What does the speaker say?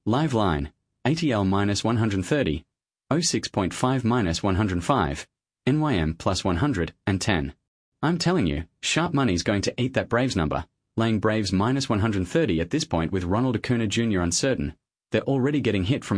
Live line, ATL minus 130, 06.5 minus 105, NYM plus 110. I'm telling you, sharp money's going to eat that Braves number, laying Braves minus 130 at this point with Ronald Acuna Jr. uncertain. They're already getting hit from